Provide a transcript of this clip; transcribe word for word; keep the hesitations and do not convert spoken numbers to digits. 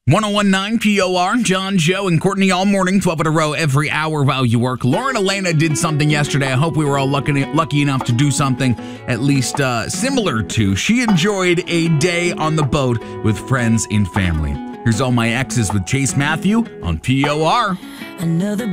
ten nineteen P O R, John, Joe, and Courtney all morning, twelve in a row every hour while you work. Lauren Elena did something yesterday. I hope we were all lucky, lucky enough to do something at least uh, similar to. She enjoyed a day on the boat with friends and family. Here's All My Exes with Chase Matthew on P O R. Another